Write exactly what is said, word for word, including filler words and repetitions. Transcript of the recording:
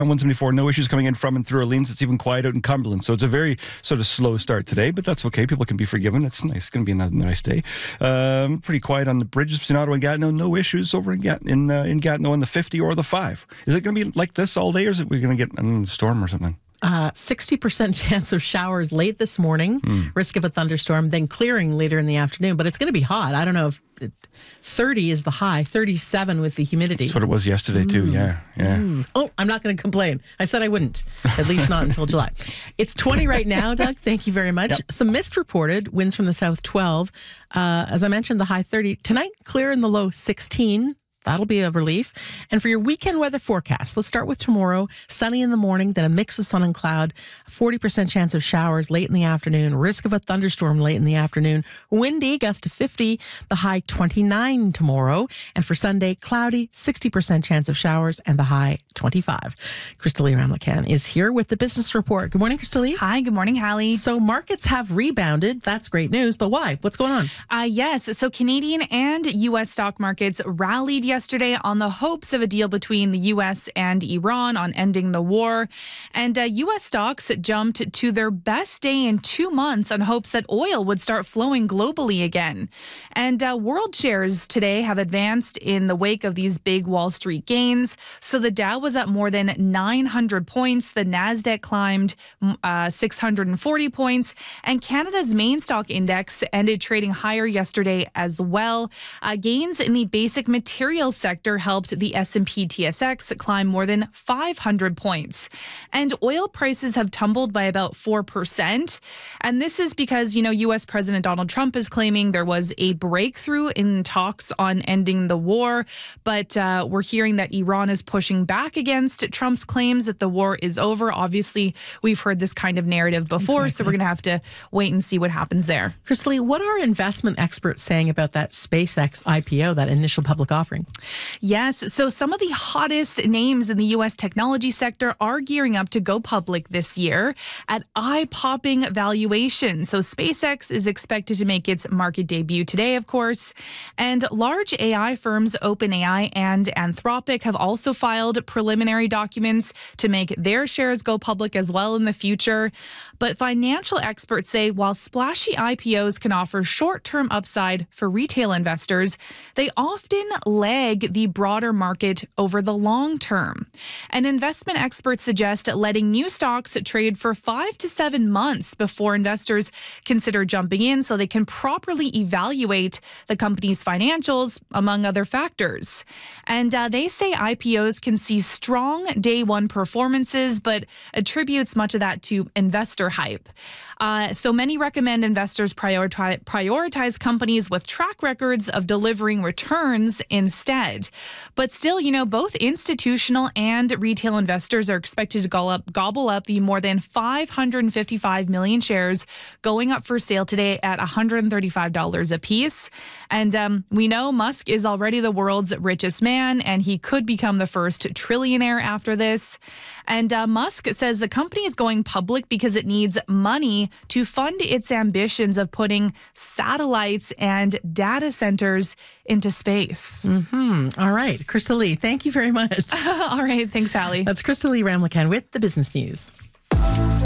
one seventy-four, no issues coming in from and through Orleans. It's even quiet out in Cumberland. So it's a very sort of slow start today, but that's okay. People can be forgiven. It's nice. It's going to be another nice day. Um, pretty quiet on the bridges between Ottawa and Gatineau. No issues over in, Gat- in, uh, in Gatineau on the fifty or the five. Is it going to be like this all day, or is it we're going to get a storm or something? Uh, sixty percent chance of showers late this morning, mm. risk of a thunderstorm, then clearing later in the afternoon. But it's going to be hot. I don't know if it, thirty is the high, thirty-seven with the humidity. That's what it was yesterday, too. Mm. Yeah, yeah. Mm. Oh, I'm not going to complain. I said I wouldn't, at least not until July. It's twenty right now, Doug. Thank you very much. Yep. Some mist reported, winds from the south twelve. Uh, as I mentioned, the high thirty. Tonight, clear in the low sixteen. That'll be a relief. And for your weekend weather forecast, let's start with tomorrow. Sunny in the morning, then a mix of sun and cloud. forty percent chance of showers late in the afternoon. Risk of a thunderstorm late in the afternoon. Windy, gust to fifty. The high twenty-nine tomorrow. And for Sunday, cloudy, sixty percent chance of showers, and the high twenty-five. Crystalie Ramlakan is here with the Business Report. Good morning, Crystalie. Hi, good morning, Hallie. So markets have rebounded. That's great news. But why? What's going on? Uh, yes. So Canadian and U S stock markets rallied yesterday on the hopes of a deal between the U S and Iran on ending the war. And uh, U S stocks jumped to their best day in two months on hopes that oil would start flowing globally again. And uh, world shares today have advanced in the wake of these big Wall Street gains. So the Dow was up more than nine hundred points. The Nasdaq climbed uh, six hundred forty points. And Canada's main stock index ended trading higher yesterday as well. Uh, gains in the basic materials sector helped the S and P T S X climb more than five hundred points. And oil prices have tumbled by about four percent. And this is because, you know, U S President Donald Trump is claiming there was a breakthrough in talks on ending the war. But uh, we're hearing that Iran is pushing back against Trump's claims that the war is over. Obviously, we've heard this kind of narrative before, exactly. So we're going to have to wait and see what happens there. Crystalie, what are investment experts saying about that SpaceX I P O, that initial public offering? Yes. So some of the hottest names in the U S technology sector are gearing up to go public this year at eye-popping valuations. So SpaceX is expected to make its market debut today, of course. And large A I firms OpenAI and Anthropic have also filed preliminary documents to make their shares go public as well in the future. But financial experts say while splashy I P Os can offer short-term upside for retail investors, they often lag the broader market over the long term. And investment experts suggest letting new stocks trade for five to seven months before investors consider jumping in so they can properly evaluate the company's financials, among other factors. And uh, they say I P Os can see strong day one performances, but attributes much of that to investor hype. Uh, so many recommend investors prioritize, prioritize companies with track records of delivering returns instead. But still, you know, both institutional and retail investors are expected to gobble up, gobble up the more than five hundred fifty-five million shares going up for sale today at one hundred thirty-five dollars a piece. And um, we know Musk is already the world's richest man, and he could become the first trillionaire after this. And uh, Musk says the company is going public because it needs money to fund its ambitions of putting satellites and data centers into space. Mm-hmm. All right. Crystalie, thank you very much. All right. Thanks, Hallie. That's Crystalie Ramlakan with the Business News.